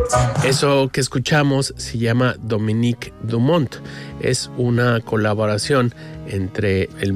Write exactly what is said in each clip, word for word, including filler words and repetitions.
Eso que escuchamos se llama Dominique Dumont. Es una colaboración entre el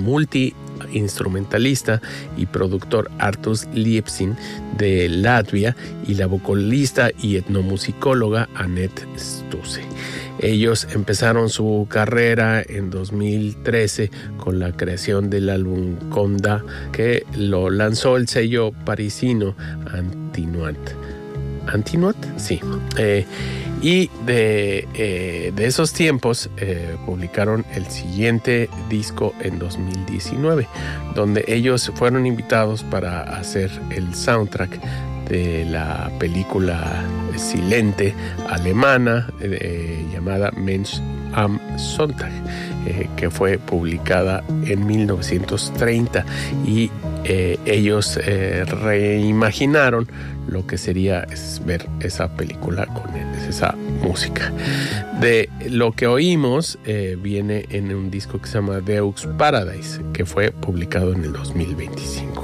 multi-instrumentalista y productor Artūrs Liepsins de Latvia y la vocalista y etnomusicóloga Anette Stusse. Ellos empezaron su carrera en dos mil trece con la creación del álbum Conda, que lo lanzó el sello parisino Antinuat. ¿Antinuat? Sí. Eh, y de, eh, de esos tiempos eh, publicaron el siguiente disco en dos mil diecinueve, donde ellos fueron invitados para hacer el soundtrack de la película silente alemana eh, llamada Mensch am Sonntag, eh, que fue publicada en mil novecientos treinta, y eh, ellos eh, reimaginaron lo que sería es ver esa película con esa música. De lo que oímos eh, viene en un disco que se llama Deux Paradise, que fue publicado en el dos mil veinticinco.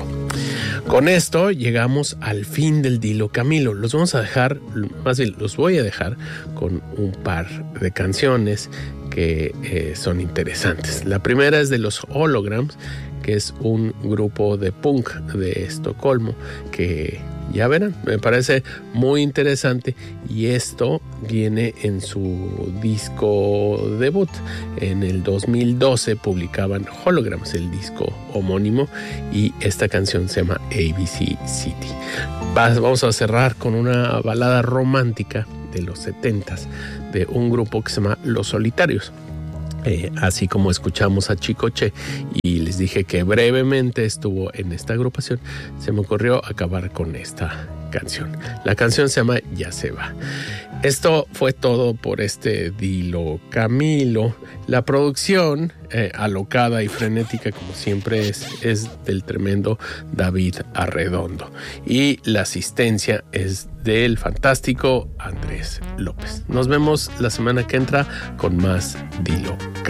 Con esto llegamos al fin del Dilo Camilo. Los vamos a dejar, más bien los voy a dejar con un par de canciones que eh, son interesantes. La primera es de los Holograms, que es un grupo de punk de Estocolmo que ya verán, me parece muy interesante, y esto viene en su disco debut. En el dos mil doce publicaban Holograms, el disco homónimo, y esta canción se llama A B C City. Vamos a cerrar con una balada romántica de los setentas de un grupo que se llama Los Solitarios. Eh, así como escuchamos a Chicoche y les dije que brevemente estuvo en esta agrupación, se me ocurrió acabar con esta canción. La canción se llama Ya se va. Esto fue todo por este Dilo Camilo. La producción, eh, alocada y frenética como siempre es, es del tremendo David Arredondo, y la asistencia es del fantástico Andrés López. Nos vemos la semana que entra con más Dilo Camilo.